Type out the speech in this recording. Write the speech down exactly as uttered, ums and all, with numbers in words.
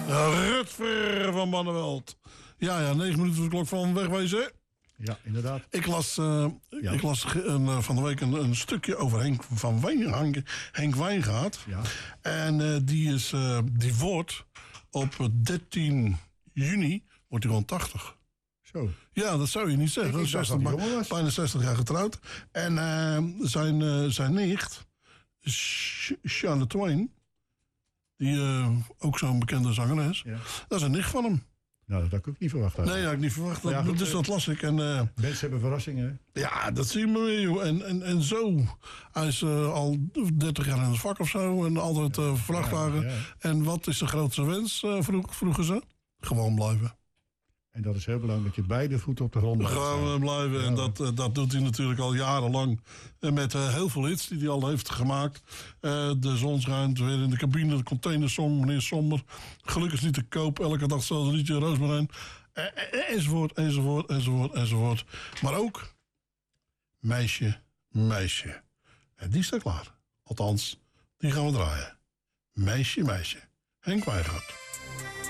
Rutver van Manneveld. Ja, ja, negen minuten voor de klok van wegwezen. Ja, inderdaad. Ik las, uh, ja. ik las een, uh, van de week een, een stukje over Henk van Wijn, Henk Wijngaard. Ja. En uh, die, is, uh, die wordt op dertien juni wordt hij gewoon tachtig. Zo. Ja, dat zou je niet zeggen. Ik, ik zestig, dacht dat hij jong was. Bijna zestig jaar getrouwd. En uh, zijn, uh, zijn nicht, Shania Twain, die uh, ook zo'n bekende zangeres, ja. Dat is een nicht van hem. Nou, dat had ik ook niet verwacht. Nee, dat had ik niet verwacht. Dat, ja, goed, dus dat las ik. En, uh, mensen hebben verrassingen. Ja, dat zie je maar weer, joh. En, en, en zo. Hij is uh, al dertig jaar in het vak of zo. En altijd uh, vrachtwagen. Ja, ja. En wat is de grootste wens, uh, vroeg, vroegen ze? Gewoon blijven. En dat is heel belangrijk, dat je beide voeten op de grond blijft. Gewoon blijven. Ja. En dat, uh, dat doet hij natuurlijk al jarenlang. En met uh, heel veel hits die hij al heeft gemaakt. Uh, de zon schijnt weer in de cabine. De containersong, meneer Somber. Gelukkig is niet te koop. Elke dag zelfs een liedje roosmarijn. Uh, enzovoort, enzovoort, enzovoort, enzovoort. Maar ook Meisje, Meisje. En die staat klaar. Althans, die gaan we draaien. Meisje, Meisje. Henk Wijngaard.